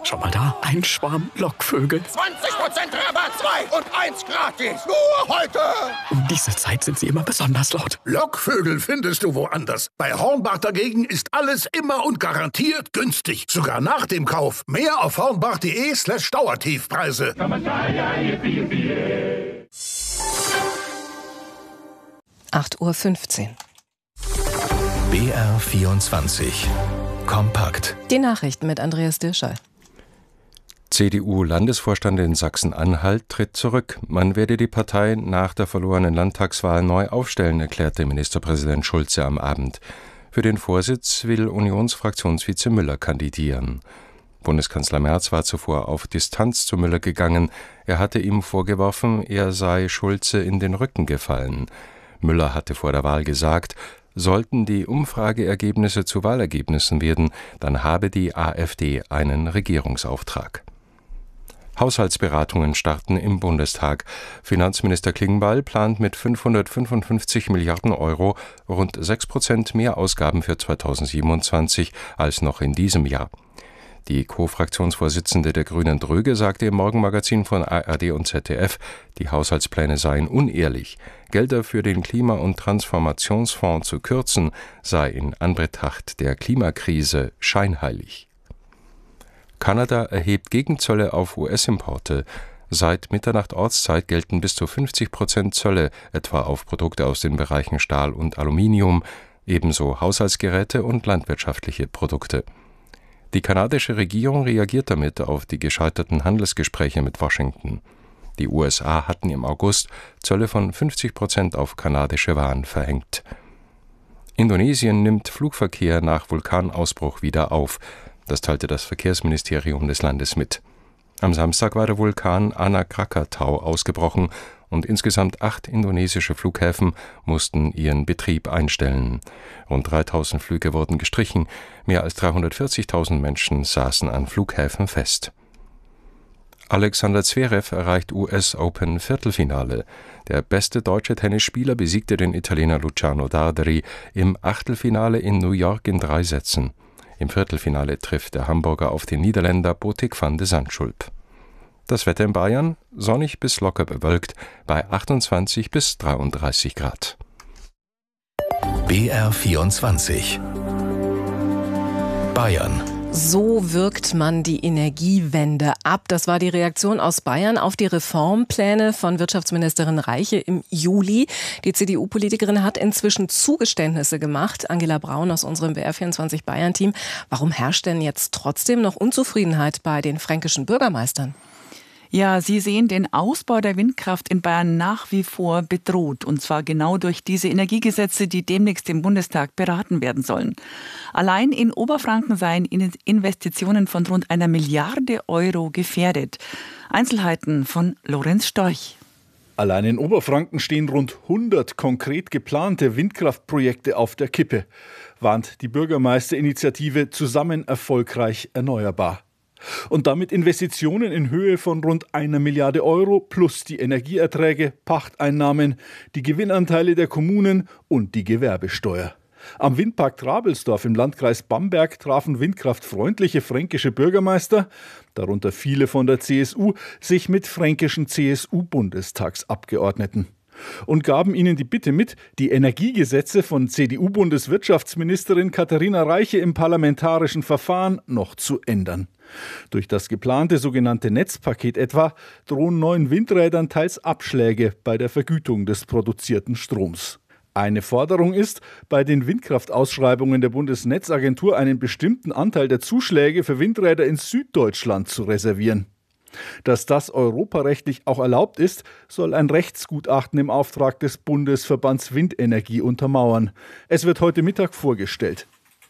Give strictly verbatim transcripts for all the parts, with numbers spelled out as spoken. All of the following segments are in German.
Schau mal da, ein Schwarm Lockvögel. zwanzig Prozent Rabatt, zwei und eins gratis. Nur heute. Um diese Zeit sind sie immer besonders laut. Lockvögel findest du woanders. Bei Hornbach dagegen ist alles immer und garantiert günstig. Sogar nach dem Kauf. Mehr auf hornbach.de slash Dauertiefpreise. acht Uhr fünfzehn. B R vierundzwanzig. Kompakt. Die Nachrichten mit Andreas Dirschall. C D U-Landesvorstand in Sachsen-Anhalt tritt zurück. Man werde die Partei nach der verlorenen Landtagswahl neu aufstellen, erklärte Ministerpräsident Schulze am Abend. Für den Vorsitz will Unionsfraktionsvize Müller kandidieren. Bundeskanzler Merz war zuvor auf Distanz zu Müller gegangen. Er hatte ihm vorgeworfen, er sei Schulze in den Rücken gefallen. Müller hatte vor der Wahl gesagt, sollten die Umfrageergebnisse zu Wahlergebnissen werden, dann habe die AfD einen Regierungsauftrag. Haushaltsberatungen starten im Bundestag. Finanzminister Klingbeil plant mit fünfhundertfünfundfünfzig Milliarden Euro rund sechs Prozent mehr Ausgaben für zweitausendsiebenundzwanzig als noch in diesem Jahr. Die Co-Fraktionsvorsitzende der Grünen Dröge sagte im Morgenmagazin von A R D und Z D F, die Haushaltspläne seien unehrlich. Gelder für den Klima- und Transformationsfonds zu kürzen, sei in Anbetracht der Klimakrise scheinheilig. Kanada erhebt Gegenzölle auf U S-Importe. Seit Mitternacht Ortszeit gelten bis zu fünfzig Prozent Zölle, etwa auf Produkte aus den Bereichen Stahl und Aluminium, ebenso Haushaltsgeräte und landwirtschaftliche Produkte. Die kanadische Regierung reagiert damit auf die gescheiterten Handelsgespräche mit Washington. Die U S A hatten im August Zölle von fünfzig Prozent auf kanadische Waren verhängt. Indonesien nimmt Flugverkehr nach Vulkanausbruch wieder auf. Das teilte das Verkehrsministerium des Landes mit. Am Samstag war der Vulkan Anak Krakatau ausgebrochen und insgesamt acht indonesische Flughäfen mussten ihren Betrieb einstellen. Rund dreitausend Flüge wurden gestrichen, mehr als dreihundertvierzigtausend Menschen saßen an Flughäfen fest. Alexander Zverev erreicht U S-Open-Viertelfinale. Der beste deutsche Tennisspieler besiegte den Italiener Luciano Darderi im Achtelfinale in New York in drei Sätzen. Im Viertelfinale trifft der Hamburger auf den Niederländer Botik van de Zandschulp. Das Wetter in Bayern, sonnig bis locker bewölkt, bei achtundzwanzig bis dreiunddreißig Grad. B R vierundzwanzig. Bayern. So wirkt man die Energiewende ab. Das war die Reaktion aus Bayern auf die Reformpläne von Wirtschaftsministerin Reiche im Juli. Die C D U-Politikerin hat inzwischen Zugeständnisse gemacht. Angela Braun aus unserem B R vierundzwanzig Bayern-Team. Warum herrscht denn jetzt trotzdem noch Unzufriedenheit bei den fränkischen Bürgermeistern? Ja, sie sehen den Ausbau der Windkraft in Bayern nach wie vor bedroht. Und zwar genau durch diese Energiegesetze, die demnächst im Bundestag beraten werden sollen. Allein in Oberfranken seien Investitionen von rund einer Milliarde Euro gefährdet. Einzelheiten von Lorenz Storch. Allein in Oberfranken stehen rund hundert konkret geplante Windkraftprojekte auf der Kippe, warnt die Bürgermeisterinitiative Zusammen erfolgreich erneuerbar. Und damit Investitionen in Höhe von rund einer Milliarde Euro plus die Energieerträge, Pachteinnahmen, die Gewinnanteile der Kommunen und die Gewerbesteuer. Am Windpark Trabelsdorf im Landkreis Bamberg trafen windkraftfreundliche fränkische Bürgermeister, darunter viele von der C S U, sich mit fränkischen C S U-Bundestagsabgeordneten und gaben ihnen die Bitte mit, die Energiegesetze von C D U-Bundeswirtschaftsministerin Katharina Reiche im parlamentarischen Verfahren noch zu ändern. Durch das geplante sogenannte Netzpaket etwa drohen neuen Windrädern teils Abschläge bei der Vergütung des produzierten Stroms. Eine Forderung ist, bei den Windkraftausschreibungen der Bundesnetzagentur einen bestimmten Anteil der Zuschläge für Windräder in Süddeutschland zu reservieren. Dass das europarechtlich auch erlaubt ist, soll ein Rechtsgutachten im Auftrag des Bundesverbands Windenergie untermauern. Es wird heute Mittag vorgestellt.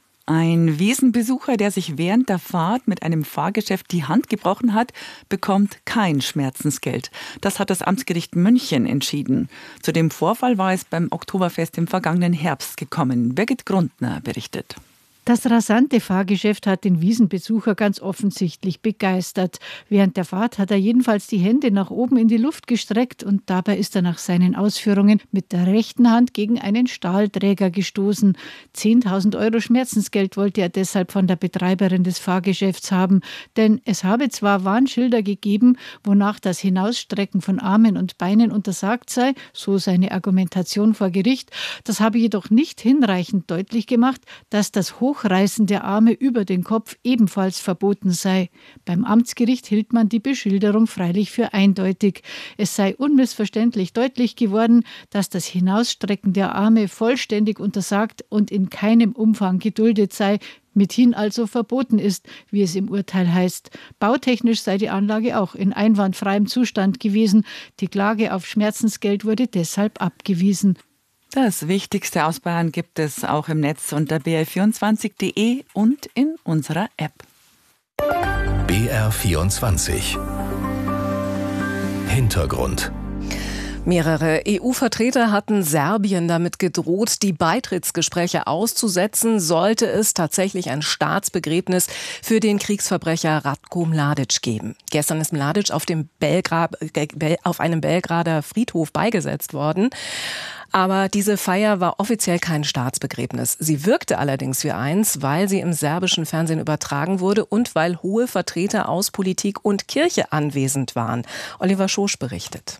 Ein Wiesenbesucher, der sich während der Fahrt mit einem Fahrgeschäft die Hand gebrochen hat, bekommt kein Schmerzensgeld. Das hat das Amtsgericht München entschieden. Zu dem Vorfall war es beim Oktoberfest im vergangenen Herbst gekommen. Birgit Grundner berichtet. Das rasante Fahrgeschäft hat den Wiesenbesucher ganz offensichtlich begeistert. Während der Fahrt hat er jedenfalls die Hände nach oben in die Luft gestreckt und dabei ist er nach seinen Ausführungen mit der rechten Hand gegen einen Stahlträger gestoßen. zehntausend Euro Schmerzensgeld wollte er deshalb von der Betreiberin des Fahrgeschäfts haben, denn es habe zwar Warnschilder gegeben, wonach das Hinausstrecken von Armen und Beinen untersagt sei, so seine Argumentation vor Gericht, das habe jedoch nicht hinreichend deutlich gemacht, dass das Hochreißen der Arme über den Kopf ebenfalls verboten sei. Beim Amtsgericht hielt man die Beschilderung freilich für eindeutig. Es sei unmissverständlich deutlich geworden, dass das Hinausstrecken der Arme vollständig untersagt und in keinem Umfang geduldet sei, mithin also verboten ist, wie es im Urteil heißt. Bautechnisch sei die Anlage auch in einwandfreiem Zustand gewesen. Die Klage auf Schmerzensgeld wurde deshalb abgewiesen. Das Wichtigste aus Bayern gibt es auch im Netz unter b r vierundzwanzig punkt d e und in unserer App. B R vierundzwanzig Hintergrund. Mehrere E U-Vertreter hatten Serbien damit gedroht, die Beitrittsgespräche auszusetzen, sollte es tatsächlich ein Staatsbegräbnis für den Kriegsverbrecher Ratko Mladic geben. Gestern ist Mladic auf, dem Belgrad, auf einem Belgrader Friedhof beigesetzt worden. Aber diese Feier war offiziell kein Staatsbegräbnis. Sie wirkte allerdings wie eins, weil sie im serbischen Fernsehen übertragen wurde und weil hohe Vertreter aus Politik und Kirche anwesend waren. Oliver Schosch berichtet.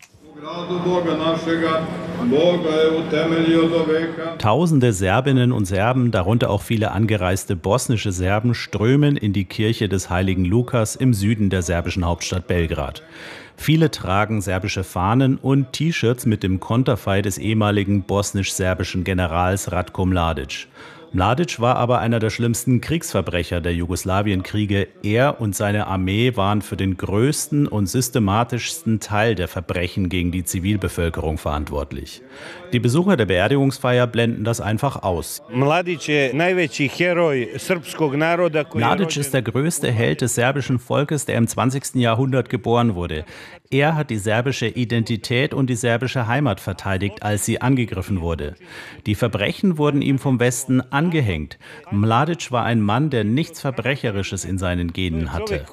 Tausende Serbinnen und Serben, darunter auch viele angereiste bosnische Serben, strömen in die Kirche des heiligen Lukas im Süden der serbischen Hauptstadt Belgrad. Viele tragen serbische Fahnen und T-Shirts mit dem Konterfei des ehemaligen bosnisch-serbischen Generals Ratko Mladic. Mladic war aber einer der schlimmsten Kriegsverbrecher der Jugoslawienkriege. Er und seine Armee waren für den größten und systematischsten Teil der Verbrechen gegen die Zivilbevölkerung verantwortlich. Die Besucher der Beerdigungsfeier blenden das einfach aus. Mladic ist der größte Held des serbischen Volkes, der im zwanzigsten Jahrhundert geboren wurde. Er hat die serbische Identität und die serbische Heimat verteidigt, als sie angegriffen wurde. Die Verbrechen wurden ihm vom Westen angehängt. Mladic war ein Mann, der nichts Verbrecherisches in seinen Genen hatte.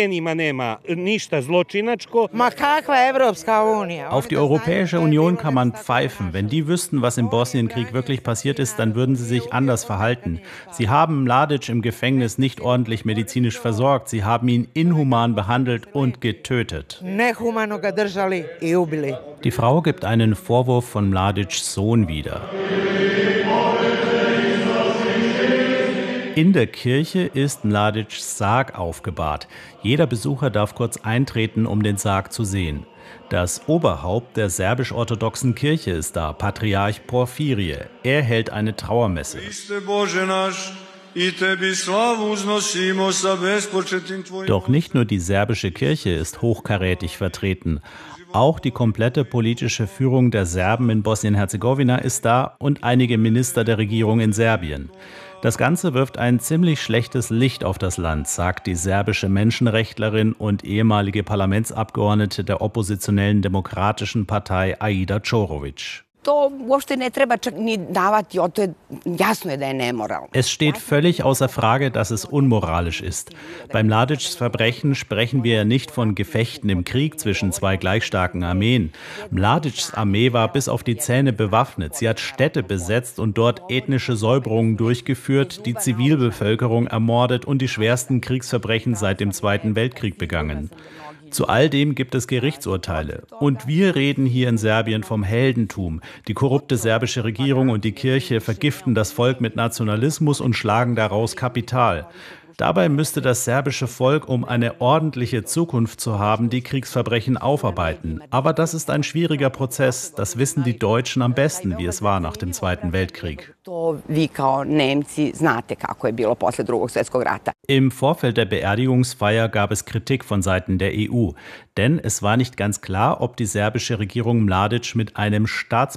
Auf die Europäische Union kann man pfeifen. Wenn die wüssten, was im Bosnienkrieg wirklich passiert ist, dann würden sie sich anders verhalten. Sie haben Mladic im Gefängnis nicht ordentlich medizinisch versorgt. Sie haben ihn inhuman behandelt und getötet. Die Frau gibt einen Vorwurf von Mladics Sohn wieder. In der Kirche ist Mladics Sarg aufgebahrt. Jeder Besucher darf kurz eintreten, um den Sarg zu sehen. Das Oberhaupt der serbisch-orthodoxen Kirche ist da, Patriarch Porfirie. Er hält eine Trauermesse. Doch nicht nur die serbische Kirche ist hochkarätig vertreten. Auch die komplette politische Führung der Serben in Bosnien-Herzegowina ist da und einige Minister der Regierung in Serbien. Das Ganze wirft ein ziemlich schlechtes Licht auf das Land, sagt die serbische Menschenrechtlerin und ehemalige Parlamentsabgeordnete der oppositionellen Demokratischen Partei Aida Ćorović. Es steht völlig außer Frage, dass es unmoralisch ist. Beim Mladics Verbrechen sprechen wir nicht von Gefechten im Krieg zwischen zwei gleich starken Armeen. Mladics Armee war bis auf die Zähne bewaffnet. Sie hat Städte besetzt und dort ethnische Säuberungen durchgeführt, die Zivilbevölkerung ermordet und die schwersten Kriegsverbrechen seit dem Zweiten Weltkrieg begangen. Zu all dem gibt es Gerichtsurteile. Und wir reden hier in Serbien vom Heldentum. Die korrupte serbische Regierung und die Kirche vergiften das Volk mit Nationalismus und schlagen daraus Kapital. Dabei müsste das serbische Volk, um eine ordentliche Zukunft zu haben, die Kriegsverbrechen aufarbeiten. Aber das ist ein schwieriger Prozess. Das wissen die Deutschen am besten, wie es war nach dem Zweiten Weltkrieg. Im Vorfeld der Beerdigungsfeier gab es Kritik von Seiten der E U. Denn es war nicht ganz klar, ob die serbische Regierung Mladic mit einem Staatsbegräbnis